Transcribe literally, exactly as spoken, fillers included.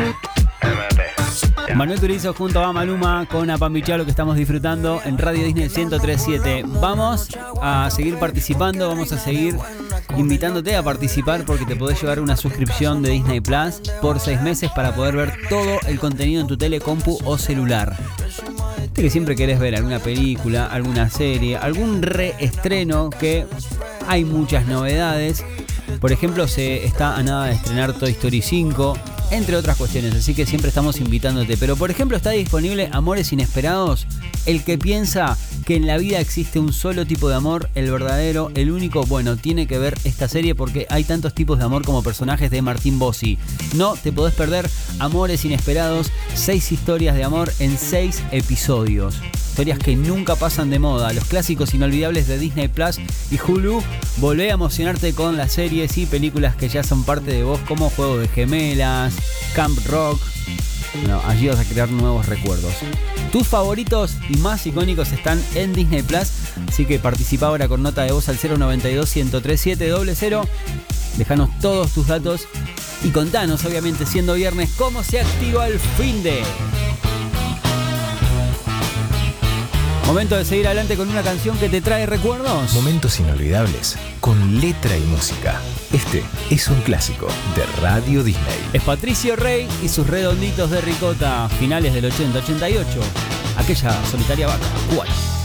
Manuel Turizo junto a Maluma con Apambichalo que estamos disfrutando en Radio Disney ciento tres punto siete. Vamos a seguir participando, vamos a seguir invitándote a participar porque te podés llevar una suscripción de Disney Plus por seis meses para poder ver todo el contenido en tu tele, compu o celular. Viste que siempre querés ver alguna película, alguna serie, algún reestreno, que hay muchas novedades. Por ejemplo, se está a nada de estrenar Toy Story cinco, entre otras cuestiones, así que siempre estamos invitándote. Pero por ejemplo está disponible Amores Inesperados, el que piensa que en la vida existe un solo tipo de amor, el verdadero, el único. Bueno, tiene que ver esta serie porque hay tantos tipos de amor como personajes de Martín Bossi. No te podés perder Amores Inesperados, seis historias de amor en seis episodios. Historias que nunca pasan de moda, los clásicos inolvidables de Disney Plus y Hulu. Volvé a emocionarte con las series y películas que ya son parte de vos, como Juego de Gemelas, Camp Rock. Bueno, allí vas a crear nuevos recuerdos. Tus favoritos y más icónicos están en Disney Plus, así que participa ahora con nota de voz al cero noventa y dos, uno treinta y siete, cero cero. Dejanos todos tus datos y contanos, obviamente siendo viernes, cómo se activa el finde. Momento de seguir adelante con una canción que te trae recuerdos. Momentos inolvidables con letra y música. Este es un clásico de Radio Disney. Es Patricio Rey y sus redonditos de ricota, finales del ochenta ochenta y ocho. Aquella solitaria vaca. ¿Cuál?